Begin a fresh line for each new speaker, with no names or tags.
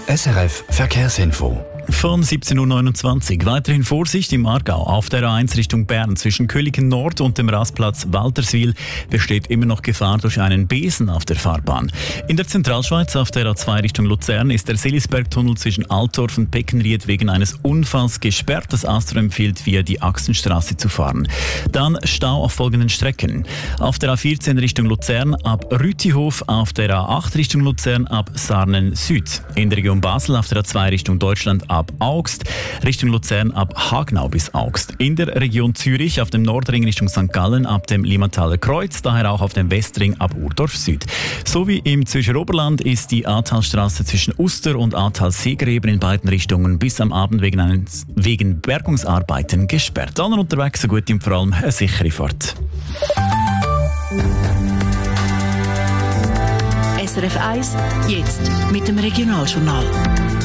SRF Verkehrsinfo.
Von 17.29 Uhr. Weiterhin Vorsicht im Aargau. Auf der A1 Richtung Bern zwischen Köliken Nord und dem Rastplatz Walterswil besteht immer noch Gefahr durch einen Besen auf der Fahrbahn. In der Zentralschweiz auf der A2 Richtung Luzern ist der Selisbergtunnel zwischen Altdorf und Beckenried wegen eines Unfalls gesperrt. Das ASTRA empfiehlt, via die Axenstraße zu fahren. Dann Stau auf folgenden Strecken. Auf der A14 Richtung Luzern ab Rütihof, auf der A8 Richtung Luzern ab Sarnen Süd. In der Region Basel auf der A2 Richtung Deutschland ab Augst, Richtung Luzern ab Hagnau bis Augst. In der Region Zürich auf dem Nordring Richtung St. Gallen ab dem Limmataler Kreuz, daher auch auf dem Westring ab Urdorf Süd. Sowie im Zürcher Oberland ist die Ahrtalstraße zwischen Uster und Ahrtal-Seegräben in beiden Richtungen bis am Abend wegen Bergungsarbeiten gesperrt. Allen unterwegs eine gute und vor allem eine sichere Fahrt.
SRF 1, jetzt mit dem Regionaljournal.